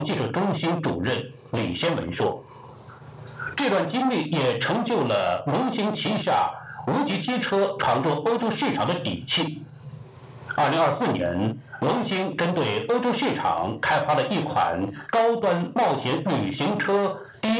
技术中心主任李先文说，这段经历也成就了龙兴旗下无级机车闯入欧洲市场的底气。2024年，龙兴针对欧洲市场开发了一款高端冒险旅行车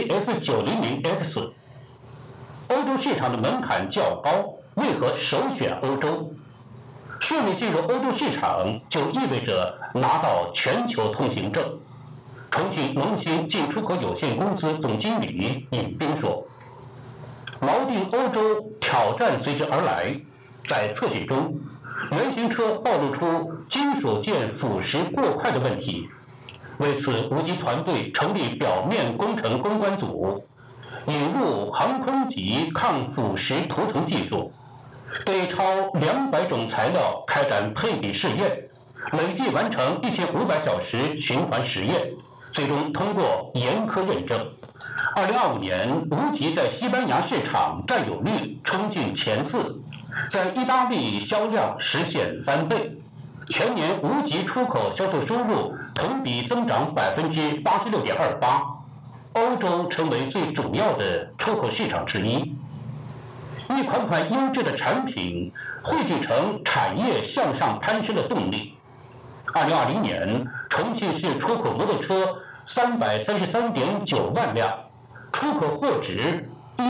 DS900X。欧洲市场的门槛较高，为何首选欧洲？顺利进入欧洲市场，就意味着拿到全球通行证。重庆龙兴进出口有限公司总经理尹斌说，锚定欧洲挑战随之而来。在测试中，原型车暴露出金属件腐蚀过快的问题，为此无级团队成立表面工程攻关组，引入航空级抗腐蚀涂层技术，对超200种材料开展配比试验，累计完成1500小时循环实验，最终通过严苛认证。2025年，无级在西班牙市场占有率冲进前4，在意大利销量实现3倍，全年无级出口销售收入同比增长86.28%，欧洲成为最主要的出口市场之一。一款款优质的产品汇聚成产业向上攀升的动力。2020年，重庆市出口摩托车333.9万辆，出口货值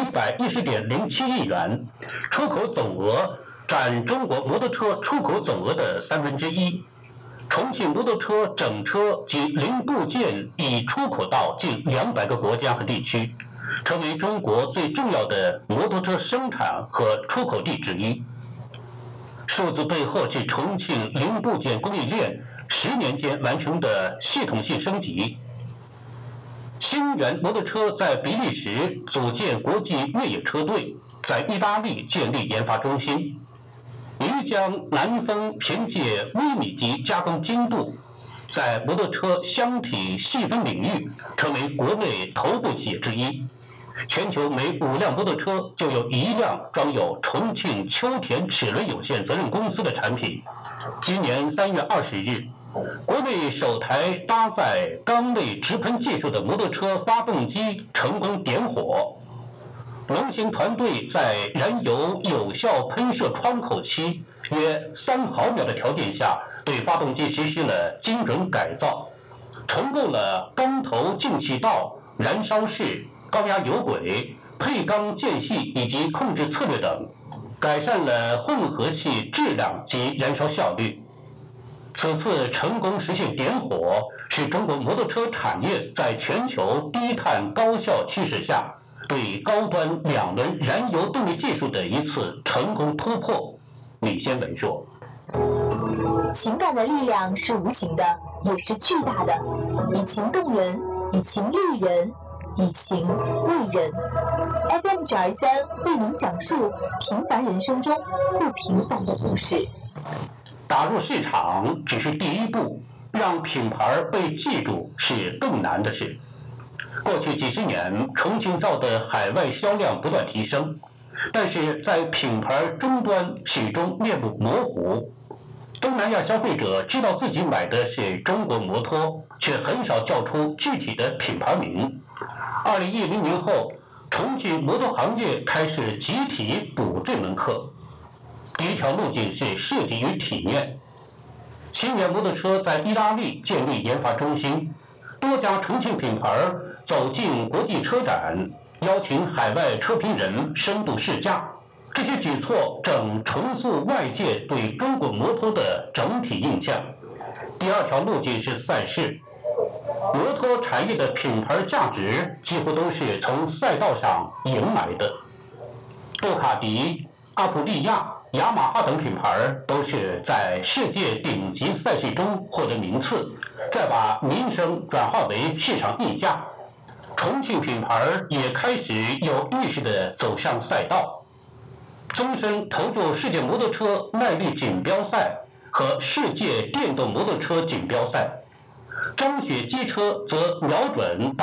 110.07亿元，出口总额占中国摩托车出口总额的1/3。重庆摩托车整车及零部件已出口到近200个国家和地区，成为中国最重要的摩托车生产和出口地之一。数字背后是重庆零部件供应链10年间完成的系统性升级。星源摩托车在比利时组建国际越野车队，在意大利建立研发中心。漓江南风凭借微米级加工精度，在摩托车箱体细分领域成为国内头部企业之一。全球每5辆摩托车就有1辆装有重庆秋田齿轮有限责任公司的产品。今年3月20日，国内首台搭载缸内直喷技术的摩托车发动机成功点火。龙兴团队在燃油有效喷射窗口期约3毫秒的条件下，对发动机实施了精准改造，重构了缸头进气道、燃烧室、高压油轨、配缸间隙以及控制策略等，改善了混合气质量及燃烧效率。此次成功实现点火，是中国摩托车产业在全球低碳高效趋势下对高端2轮燃油动力技术的一次成功突破。李先文说， 情感的力量是无形的，也是巨大的，以情动人，以情立人，以情为人。FM 923为您讲述平凡人生中不平凡的故事。 打入市场只是第一步，让品牌被记住是更难的事。过去几十年，重庆造的海外销量不断提升，但是在品牌终端始终面目模糊。东南亚消费者知道自己买的是中国摩托，却很少叫出具体的品牌名。2010年后，重庆摩托行业开始集体补这门课。第一条路径是设计与体验。星源摩托车在意大利建立研发中心，多家重庆品牌走进国际车展，邀请海外车评人深度试驾。这些举措正重塑外界对中国摩托的整体印象。第二条路径是赛事。摩托产业的品牌价值几乎都是从赛道上赢来的。杜卡迪、阿普利亚、雅马哈等品牌都是在世界顶级赛事中获得名次，再把名声转化为市场溢价。重庆品牌也开始有意识地走上赛道，终身投入世界摩托车耐力锦标赛和世界电动摩托车锦标赛。张雪机车则瞄准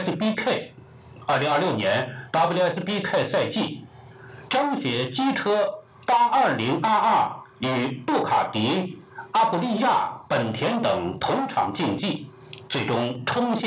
WSBK。 2026年 WSBK 赛季，张雪机车820RR与杜卡迪、阿普利亚、本田等同场竞技，最终冲线